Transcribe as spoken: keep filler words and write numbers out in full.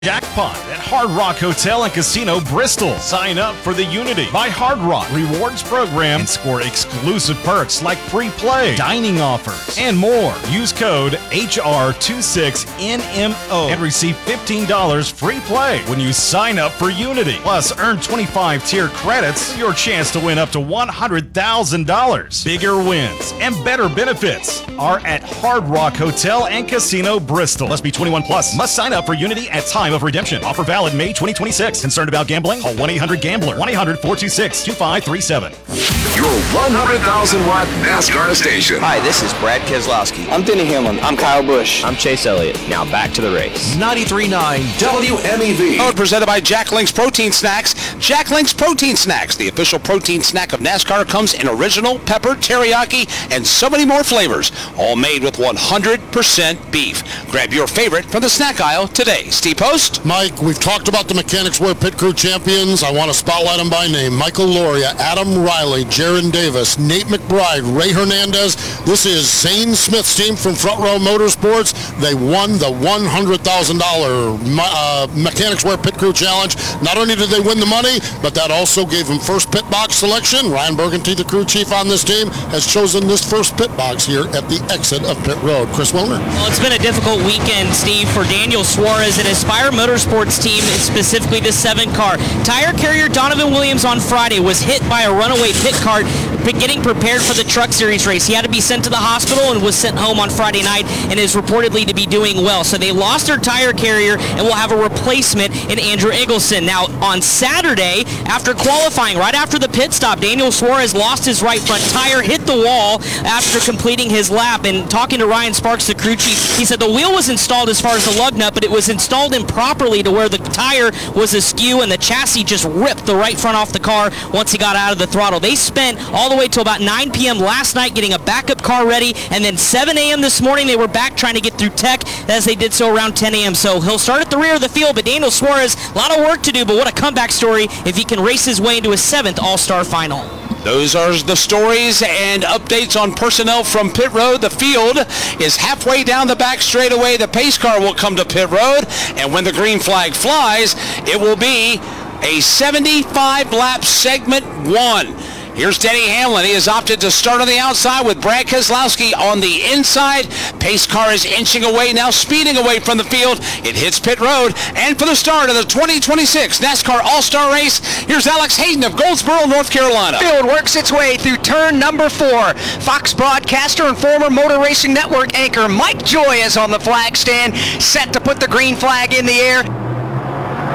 Jackpot at Hard Rock Hotel and Casino Bristol. Sign up for the Unity by Hard Rock Rewards program and score exclusive perks like free play, dining offers, and more. Use code H R twenty-six N M O and receive fifteen dollars free play when you sign up for Unity. Plus, earn twenty-five tier credits for your chance to win up to one hundred thousand dollars. Bigger wins and better benefits are at Hard Rock Hotel and Casino Bristol. Must be twenty-one plus. Must sign up for Unity at time of redemption. Offer valid May twenty twenty-six. Concerned about gambling? Call one eight hundred gambler. one eight hundred four two six two five three seven. Your one hundred thousand watt NASCAR station. Hi, this is Brad Keselowski. I'm Denny Hamlin. I'm Kyle Busch. I'm Chase Elliott. Now back to the race. ninety-three point nine W M E V. Oh, presented by Jack Link's Protein Snacks. Jack Link's Protein Snacks, the official protein snack of NASCAR, comes in original, pepper, teriyaki, and so many more flavors. All made with one hundred percent beef. Grab your favorite from the snack aisle today. Steve Post. Mike, we've talked about the Mechanics Wear Pit Crew champions. I want to spotlight them by name. Michael Loria, Adam Riley, Jaron Davis, Nate McBride, Ray Hernandez. This is Zane Smith's team from Front Row Motorsports. They won the one hundred thousand dollars uh, Mechanics Wear Pit Crew Challenge. Not only did they win the money, but that also gave them first pit box selection. Ryan Burgundy, the crew chief on this team, has chosen this first pit box here at the exit of pit road. Chris Wilner. Well, it's been a difficult weekend, Steve, for Daniel Suarez and Aspire Motorsports team, specifically the seven car. Tire carrier Donovan Williams on Friday was hit by a runaway pit cart getting prepared for the Truck Series race. He had to be sent to the hospital and was sent home on Friday night and is reportedly to be doing well. So they lost their tire carrier and will have a replacement in Andrew Eggleston. Now, on Saturday, after qualifying, right after the pit stop, Daniel Suarez lost his right front tire, hit the wall after completing his lap. And talking to Ryan Sparks, the crew chief, he said the wheel was installed as far as the lug nut, but it was installed improperly to where the tire was askew and the chassis just ripped the right front off the car once he got out of the throttle. They spent all the way till about nine p.m. last night getting a backup car ready, and then seven a.m. this morning they were back trying to get through tech as they did so around ten a.m. So he'll start at the rear of the field, but Daniel Suarez, a lot of work to do, but what a comeback story if he can race his way into his seventh All-Star final. Those are the stories and updates on personnel from pit road. The field is halfway down the back straightaway. The pace car will come to pit road, and when the green flag flies, it will be a seventy-five lap segment one. Here's Denny Hamlin. He has opted to start on the outside with Brad Keselowski on the inside. Pace car is inching away, now speeding away from the field. It hits pit road. And for the start of the twenty twenty-six NASCAR All-Star Race, here's Alex Hayden of Goldsboro, North Carolina. Field works its way through turn number four. Fox broadcaster and former Motor Racing Network anchor Mike Joy is on the flag stand, set to put the green flag in the air.